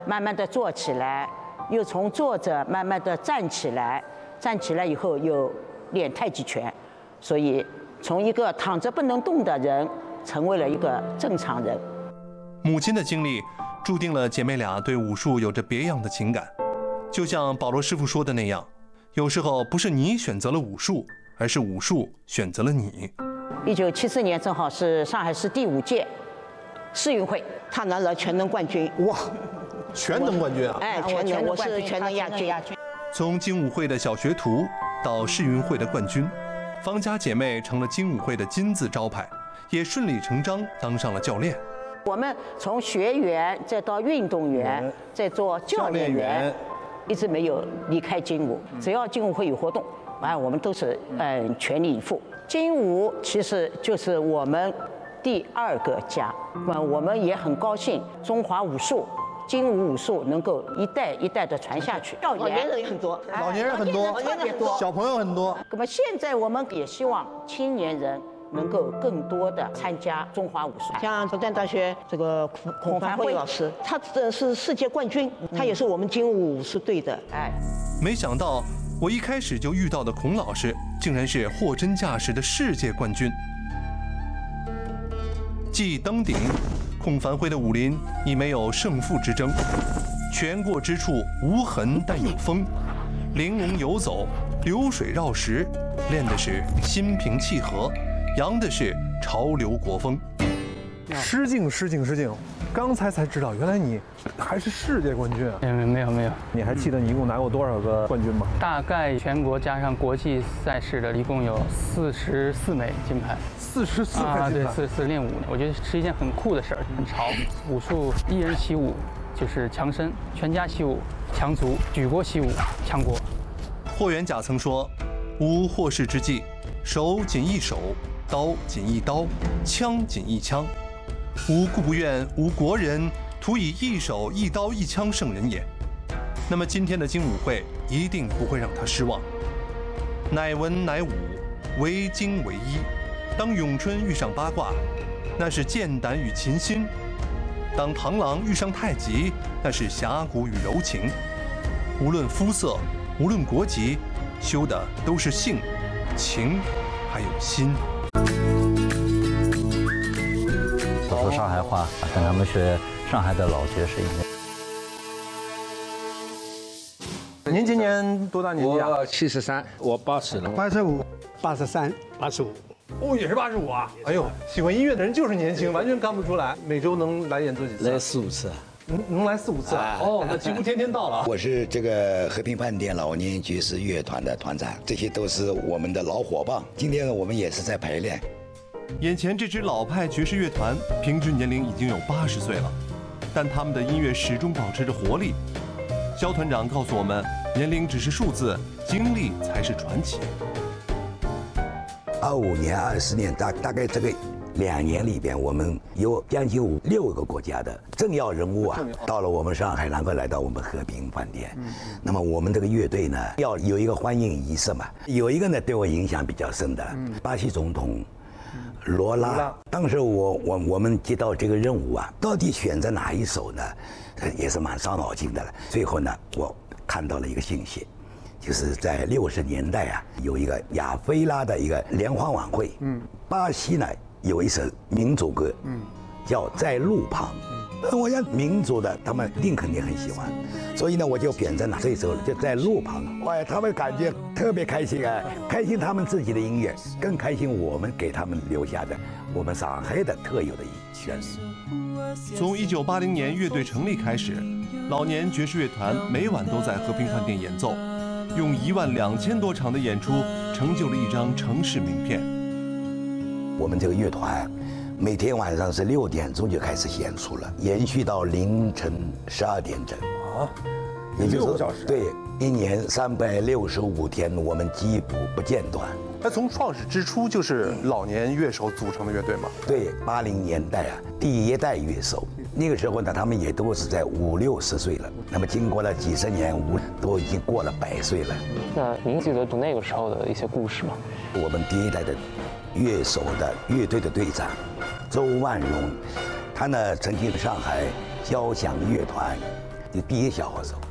慢慢的坐起来，又从坐着慢慢的站起来，站起来以后又练太极拳，所以从一个躺着不能动的人，成为了一个正常人。 母亲的经历注定了姐妹俩对武术有着别样的情感，就像保罗师傅说的那样，有时候不是你选择了武术，而是武术选择了你。 1974年正好是上海市第5届世运会，他拿了全能冠军。 哇，全能冠军啊！ 哎，全能，我是全能亚军。 从精武会的小学徒到世运会的冠军，方家姐妹成了精武会的金字招牌，也顺理成章当上了教练。 我们从学员再到运动员，再做教练员，一直没有离开精武。只要精武会有活动，我们都是全力以赴。精武其实就是我们第2个家，我们也很高兴中华武术、精武武术能够一代一代的传下去。 老年人也很多，老年人很多， 特别多， 小朋友很多。 那么现在我们也希望青年人能够更多的参加中华武术。 像复旦大学这个孔凡辉老师，他是世界冠军，他也是我们精武武术队的。 没想到我一开始就遇到的孔老师，竟然是货真价实的世界冠军。既登顶，孔凡辉的武林已没有胜负之争，拳过之处无痕但有风，玲珑游走，流水绕石，练的是心平气和，扬的是潮流国风。 失敬，刚才才知道，原来你还是世界冠军啊！ 没有。 你还记得你一共拿过多少个冠军吗？ 大概全国加上国际赛事的，一共有44枚金牌。 44枚金牌？ 对，44练武，我觉得是一件很酷的事儿，很潮。武术一人习武就是强身，全家习武强足，举国习武强国。 霍元甲曾说：“无祸世之计，手仅一手，刀仅一刀，枪仅一枪。吾故不愿无国人徒以一手一刀一枪胜人也。”那么今天的精武会一定不会让他失望。乃文乃武，为精为一。当咏春遇上八卦，那是剑胆与琴心；当螳螂遇上太极，那是侠骨与柔情。无论肤色，无论国籍，修的都是性、情，还有心。 我说上海话，跟他们学上海的老学士一样。 您今年多大年纪啊？ 我73，我80了。 85、83、85。 哦，也是85啊！哎呦，喜欢音乐的人就是年轻，完全看不出来。每周能来演多几次？ 来4、5次。 能来4、5次啊？哦，那几乎天天到了。 我是这个和平饭店老年爵士乐团的团长，这些都是我们的老伙伴。今天呢，我们也是在排练。 眼前这支老派爵士乐团平均年龄已经有80岁了，但他们的音乐始终保持着活力。肖团长告诉我们，年龄只是数字，经历才是传奇。 25年、20年，大概这个2年里边，我们有将近6个国家的政要人物啊，到了我们上海，然后来到我们和平饭店。那么我们这个乐队呢，要有一个欢迎仪式嘛。有一个呢，对我影响比较深的，巴西总统罗拉。当时我们接到这个任务啊，到底选择哪一首呢？也是蛮伤脑筋的了。最后呢，我看到了一个信息。就是在60年代啊，有一个亚非拉的一个联欢晚会，巴西呢有一首民族歌，叫《在路旁》，我想民族的他们肯定很喜欢，所以呢我就选择了这首就在路旁，哎，他们感觉特别开心啊，开心他们自己的音乐，更开心我们给他们留下的我们上海的特有的旋律。 从1980年乐队成立开始，老年爵士乐团每晚都在和平饭店演奏。用12000多场的演出，成就了一张城市名片。 我们这个乐团，每天晚上是6点钟就开始演出了，延续到凌晨12点整。 啊， 也就是 6个小时。 对，1年365天，我们几乎不间断。 它从创始之初就是老年乐手组成的乐队吗？ 对，80年代啊，第一代乐手，那个时候呢，他们也都是在50、60岁了。那么经过了几十年，都已经过了100岁了。 那您记得那个时候的一些故事吗？ 我们第一代的乐手的乐队的队长周万荣，他呢曾经上海交响乐团就第一小号手。